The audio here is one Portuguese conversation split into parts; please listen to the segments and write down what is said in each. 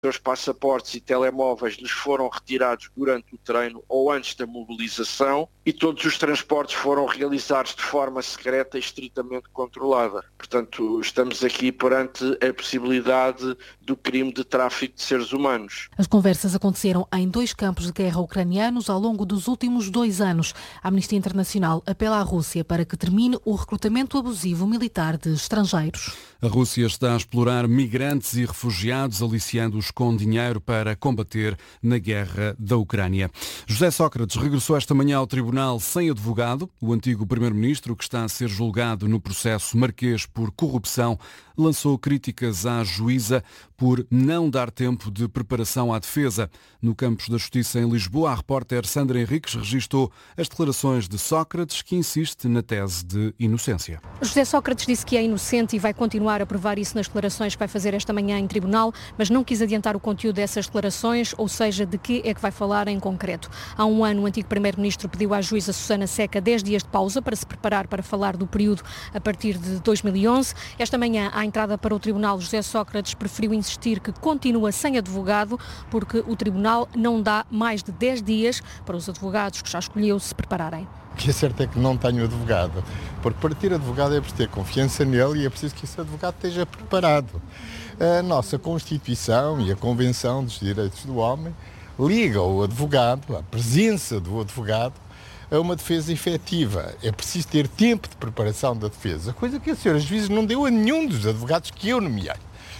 Os passaportes e telemóveis lhes foram retirados durante o treino ou antes da mobilização e todos os transportes foram realizados de forma secreta e estritamente controlada. Portanto, estamos aqui perante a possibilidade do crime de tráfico de seres humanos. As conversas aconteceram em 2 campos de guerra ucranianos ao longo dos últimos 2 anos. A Amnistia Internacional apela à Rússia para que termine o recrutamento abusivo militar de estrangeiros. A Rússia está a explorar migrantes e refugiados, aliciando-os com dinheiro para combater na guerra da Ucrânia. José Sócrates regressou esta manhã ao tribunal sem advogado. O antigo primeiro-ministro, que está a ser julgado no processo Marquês por corrupção, lançou críticas à juíza por não dar tempo de preparação à defesa. No Campos da Justiça em Lisboa, a repórter Sandra Henriques registou as declarações de Sócrates, que insiste na tese de inocência. José Sócrates disse que é inocente e vai continuar a provar isso nas declarações que vai fazer esta manhã em tribunal, mas não quis adiantar o conteúdo dessas declarações, ou seja, de que é que vai falar em concreto. Há um ano, o antigo primeiro-ministro pediu à juíza Susana Seca 10 dias de pausa para se preparar para falar do período a partir de 2011. Esta manhã, à entrada para o tribunal, José Sócrates preferiu insistir que continua sem advogado, porque o tribunal não dá mais de 10 dias para os advogados que já escolheu se prepararem. O que é certo é que não tenho advogado, porque para ter advogado é preciso ter confiança nele e é preciso que esse advogado esteja preparado. A nossa Constituição e a Convenção dos Direitos do Homem liga o advogado, a presença do advogado, a uma defesa efetiva. É preciso ter tempo de preparação da defesa, coisa que a senhora juiz não deu a nenhum dos advogados que eu nomeei.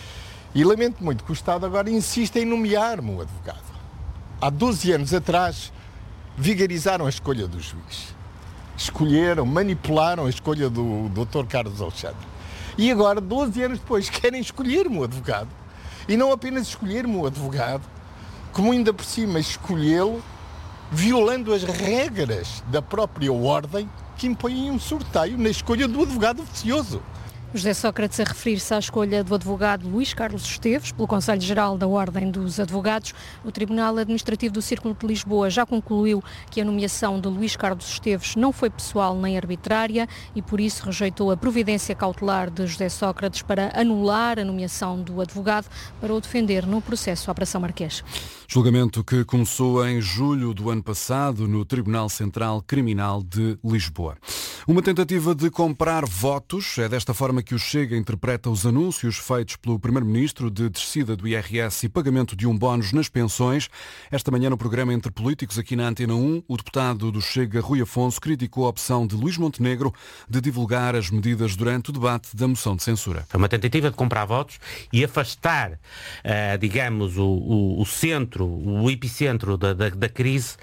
E lamento muito que o Estado agora insista em nomear-me um advogado. Há 12 anos atrás, vigarizaram a escolha do juiz. Escolheram, manipularam a escolha do Dr. Carlos Alexandre. E agora, 12 anos depois, querem escolher-me um advogado. E não apenas escolher-me um advogado, como ainda por cima escolhê-lo violando as regras da própria ordem que impõem um sorteio na escolha do advogado oficioso. José Sócrates a referir-se à escolha do advogado Luís Carlos Esteves pelo Conselho Geral da Ordem dos Advogados. O Tribunal Administrativo do Círculo de Lisboa já concluiu que a nomeação de Luís Carlos Esteves não foi pessoal nem arbitrária e por isso rejeitou a providência cautelar de José Sócrates para anular a nomeação do advogado para o defender no processo à Operação Marquês. Julgamento que começou em julho do ano passado no Tribunal Central Criminal de Lisboa. Uma tentativa de comprar votos, é desta forma que o Chega interpreta os anúncios feitos pelo Primeiro-Ministro de descida do IRS e pagamento de um bónus nas pensões. Esta manhã no programa Entre Políticos aqui na Antena 1, o deputado do Chega, Rui Afonso, criticou a opção de Luís Montenegro de divulgar as medidas durante o debate da moção de censura. É uma tentativa de comprar votos e afastar, digamos, o centro, o epicentro da crise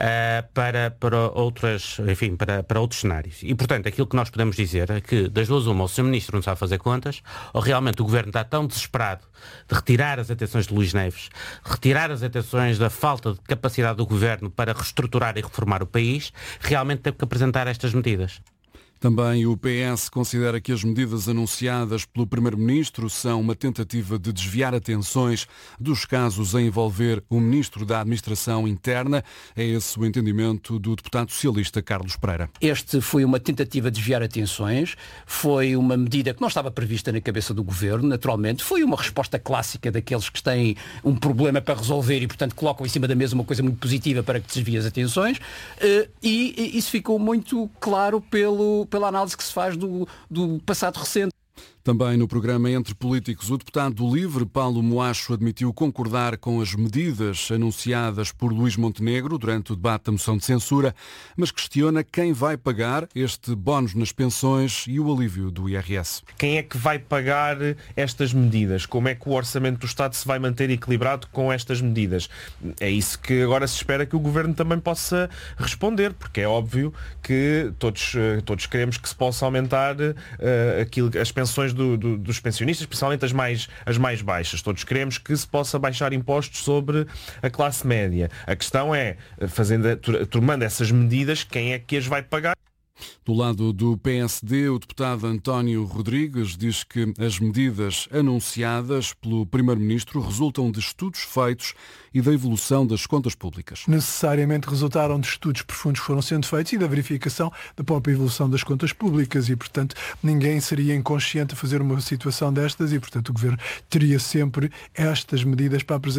para outros cenários. E, portanto, aquilo que nós podemos dizer é que, das duas uma, o Sr. Ministro não sabe fazer contas, ou realmente o Governo está tão desesperado de retirar as atenções de Luís Neves, retirar as atenções da falta de capacidade do Governo para reestruturar e reformar o país, realmente tem que apresentar estas medidas. Também o PS considera que as medidas anunciadas pelo Primeiro-Ministro são uma tentativa de desviar atenções dos casos a envolver o Ministro da Administração Interna. É esse o entendimento do deputado socialista Carlos Pereira. Este foi uma tentativa de desviar atenções, foi uma medida que não estava prevista na cabeça do Governo, naturalmente, foi uma resposta clássica daqueles que têm um problema para resolver e, portanto, colocam em cima da mesa uma coisa muito positiva para que desvie as atenções e isso ficou muito claro pela análise que se faz do passado recente. Também no programa Entre Políticos, o deputado do LIVRE, Paulo Moacho, admitiu concordar com as medidas anunciadas por Luís Montenegro durante o debate da moção de censura, mas questiona quem vai pagar este bónus nas pensões e o alívio do IRS. Quem é que vai pagar estas medidas? Como é que o orçamento do Estado se vai manter equilibrado com estas medidas? É isso que agora se espera que o Governo também possa responder, porque é óbvio que todos queremos que se possa aumentar as pensões dos pensionistas, principalmente as mais baixas. Todos queremos que se possa baixar impostos sobre a classe média. A questão é, tomando essas medidas, quem é que as vai pagar? Do lado do PSD, o deputado António Rodrigues diz que as medidas anunciadas pelo Primeiro-Ministro resultam de estudos feitos e da evolução das contas públicas. Necessariamente resultaram de estudos profundos que foram sendo feitos e da verificação da própria evolução das contas públicas e, portanto, ninguém seria inconsciente a fazer uma situação destas e, portanto, o Governo teria sempre estas medidas para apresentar